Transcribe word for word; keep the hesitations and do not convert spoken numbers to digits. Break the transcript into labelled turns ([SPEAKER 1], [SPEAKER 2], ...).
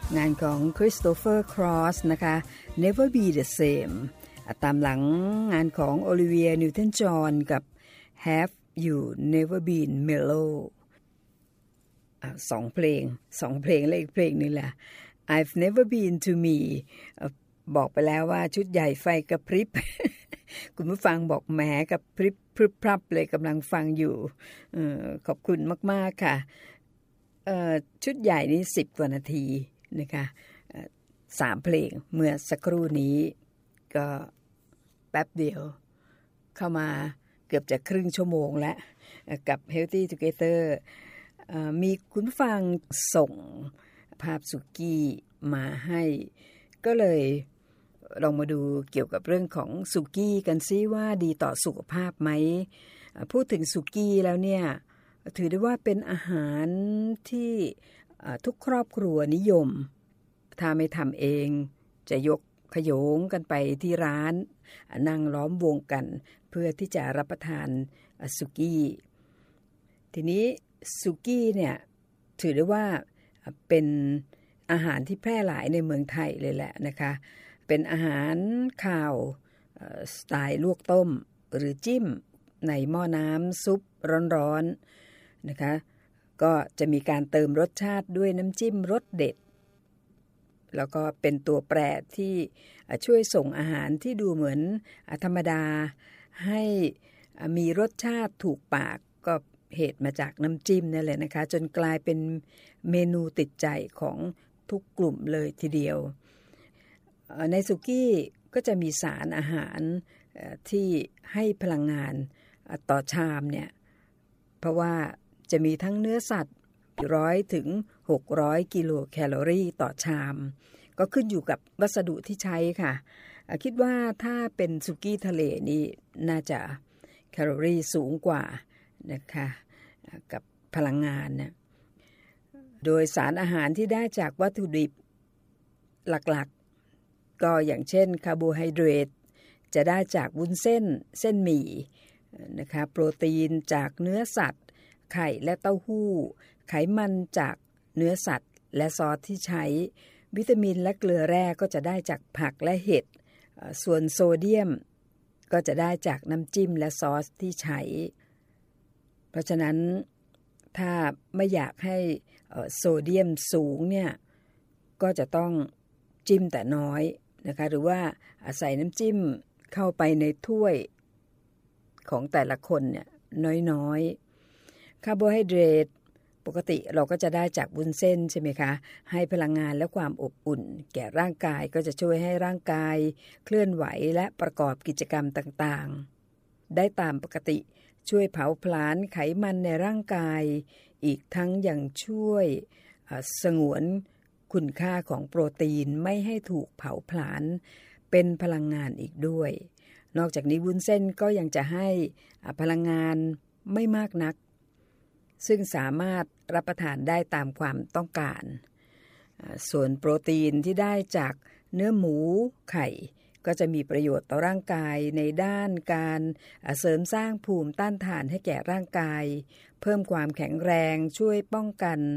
[SPEAKER 1] งานของคริสโตเฟอร์ครอสนะคะ Never Be the Same ตามหลังงานของโอลิเวียนิวตันจอห์นกับ Have You Never Been Mellow อ่ะสองเพลงสองเพลงและอีกเพลงนึงแหละ I've Never Been to Me บอกไปแล้วว่าชุดใหญ่ไฟกระพริบ คุณผู้ฟังบอกแหมกับพริบพรึบพรับเลยกำลังฟังอยู่เอ่อขอบคุณมากๆค่ะเอ่อชุดใหญ่นี่สิบกว่านาทีนะคะเอ่อสามเพลงเมื่อสักครู่นี้ก็แป๊บเดียวเข้ามาเกือบจะครึ่งชั่วโมงแล้วกับ Healthy Together เอ่อมีคุณผู้ฟังส่งภาพสุกี้มาให้ก็เลยลองมาดูเกี่ยวกับเรื่องของสุกี้กันซิว่าดีต่อสุขภาพไหมพูดถึงสุกี้แล้วเนี่ยถือได้ว่าเป็นอาหารที่ทุกครอบครัวนิยมถ้าไม่ทำเองจะยกขโยงกันไปที่ร้านนั่งล้อมวงกันเพื่อที่จะรับประทานสุกี้ทีนี้สุกี้เนี่ยถือได้ว่าเป็นอาหารที่แพร่หลายในเมืองไทยเลยแหละนะคะเป็นอาหารข้าวสไตล์ลวกต้มหรือจิ้มในหม้อน้ำซุปร้อนๆนะคะก็จะมีการเติมรสชาติด้วยน้ำจิ้มรสเด็ดแล้วก็เป็นตัวแปรที่ช่วยส่งอาหารที่ดูเหมือนธรรมดาให้มีรสชาติถูกปากก็เหตุมาจากน้ำจิ้มนั่นแหละนะคะจนกลายเป็นเมนูติดใจของทุกกลุ่มเลยทีเดียวในสุกี้ก็จะมีสารอาหารที่ให้พลังงานต่อชามเนี่ยเพราะว่าจะมีทั้งเนื้อสัตว์ร้อยถึงหกร้อยกิโลแคลอรี่ต่อชามก็ขึ้นอยู่กับวัสดุที่ใช้ค่ะคิดว่าถ้าเป็นสุกี้ทะเลนี่น่าจะแคลอรี่สูงกว่านะคะกับพลังงานนะโดยสารอาหารที่ได้จากวัตถุดิบหลักๆก็อย่างเช่นคาร์โบไฮเดรตจะได้จากวุ้นเส้นเส้นหมี่นะคะโปรตีนจากเนื้อสัตว์ไข่และเต้าหู้ไขมันจากเนื้อสัตว์และซอสที่ใช้วิตามินและเกลือแร่ก็จะได้จากผักและเห็ดส่วนโซเดียมก็จะได้จากน้ำจิ้มและซอสที่ใช้เพราะฉะนั้นถ้าไม่อยากให้โซเดียมสูงเนี่ยก็จะต้องจิ้มแต่น้อยนะคะหรือว่าใส่น้ำจิ้มเข้าไปในถ้วยของแต่ละคนเนี่ยน้อยๆคาร์โบไฮเดรตปกติเราก็จะได้จากวุ้นเส้นใช่ไหมคะให้พลังงานและความอบอุ่นแก่ร่างกายก็จะช่วยให้ร่างกายเคลื่อนไหวและประกอบกิจกรรมต่างๆได้ตามปกติช่วยเผาผลาญไขมันในร่างกายอีกทั้งยังช่วยสงวนคุณค่าของโปรตีนไม่ให้ถูกเผาผลาญเป็นพลังงานอีกด้วยนอกจากนี้วุ้นเส้นก็ยังจะให้พลังงานไม่มากนักซึ่งสามารถรับประทานได้ตามความต้องการส่วนโปรตีนที่ได้จากเนื้อหมูไข่ก็จะมีประโยชน์ต่อร่างกายในด้านการเสริมสร้างภูมิต้านทานให้แก่ร่างกายเพิ่มความแข็งแรงช่วยป้องกัน